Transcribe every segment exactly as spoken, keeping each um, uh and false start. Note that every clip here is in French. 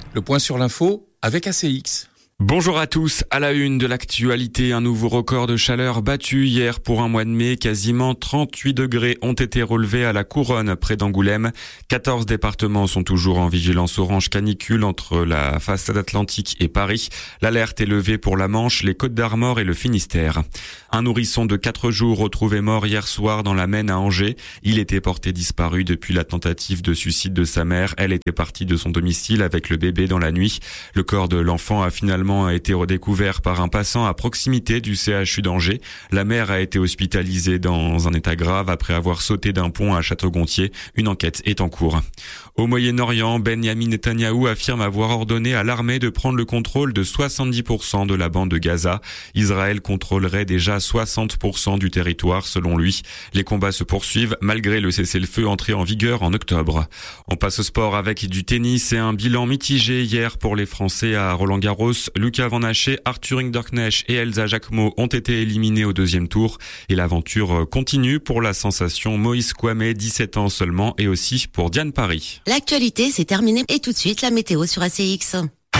Le point sur l'info avec A C X. Bonjour à tous. À la une de l'actualité, un nouveau record de chaleur battu hier pour un mois de mai. Quasiment trente-huit degrés ont été relevés à la Couronne près d'Angoulême. quatorze départements sont toujours en vigilance orange canicule entre la façade atlantique et Paris. L'alerte est levée pour la Manche, les Côtes-d'Armor et le Finistère. Un nourrisson de quatre jours retrouvé mort hier soir dans la Maine à Angers. Il était porté disparu depuis la tentative de suicide de sa mère. Elle était partie de son domicile avec le bébé dans la nuit. Le corps de l'enfant a finalement a été redécouvert par un passant à proximité du C H U d'Angers. La mère a été hospitalisée dans un état grave après avoir sauté d'un pont à Château-Gontier. Une enquête est en cours. Au Moyen-Orient, Benyamin Netanyahou affirme avoir ordonné à l'armée de prendre le contrôle de soixante-dix pour cent de la bande de Gaza. Israël contrôlerait déjà soixante pour cent du territoire selon lui. Les combats se poursuivent malgré le cessez-le-feu entré en vigueur en octobre. On passe au sport avec du tennis et un bilan mitigé hier pour les Français à Roland-Garros. Lucas Van Haché, Arthur Hinderknecht et Elsa Jacquemot ont été éliminés au deuxième tour. Et l'aventure continue pour la sensation Moïse Kouamé, dix-sept ans seulement, et aussi pour Diane Paris. L'actualité, c'est terminé. Et tout de suite, la météo sur A C X.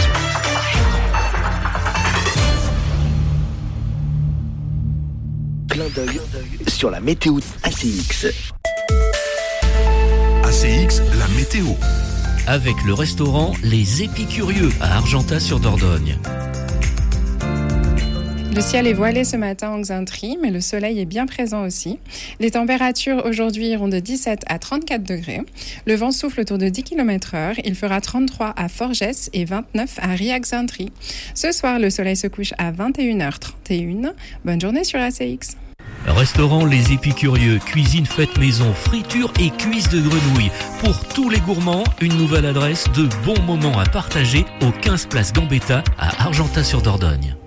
Clin d'œil sur la météo A C X. A C X, la météo. Avec le restaurant Les Épicurieux à Argentat-sur-Dordogne. Le ciel est voilé ce matin en Xaintrie, mais le soleil est bien présent aussi. Les températures aujourd'hui iront de dix-sept à trente-quatre degrés. Le vent souffle autour de dix kilomètres heure. Il fera trente-trois à Forgès et vingt-neuf à Riac-Xaintrie. Ce soir, le soleil se couche à vingt et une heures trente et un. Bonne journée sur A C X. Restaurant Les Épicurieux, cuisine faite maison, friture et cuisse de grenouille. Pour tous les gourmands, une nouvelle adresse de bons moments à partager au quinze place Gambetta à Argentat-sur-Dordogne.